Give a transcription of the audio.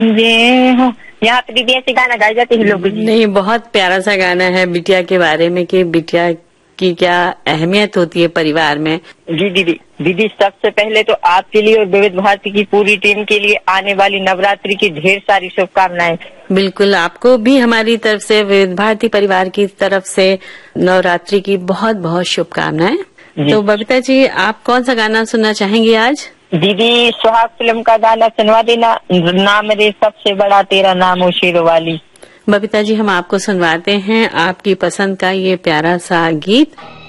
ये हो यहाँ पे दीदी ऐसे गाना गाए जाते हैं लोग जी। नहीं, बहुत प्यारा सा गाना है बिटिया के बारे में कि बिटिया की क्या अहमियत होती है परिवार में। जी दीदी, दीदी सबसे पहले तो आपके लिए और विविध भारती की पूरी टीम के लिए आने वाली नवरात्रि की ढेर सारी शुभकामनाएं। बिल्कुल, आपको भी हमारी तरफ से, विविध भारती परिवार की तरफ से नवरात्रि की बहुत बहुत शुभकामनाएं। तो बबीता जी, आप कौन सा गाना सुनना चाहेंगी आज? दीदी सुहाग फिल्म का गाना सुनवा देना, नाम रे सबसे बड़ा तेरा नाम ओ शेरों वाली। बबीता जी, हम आपको सुनवाते हैं आपकी पसंद का ये प्यारा सा गीत।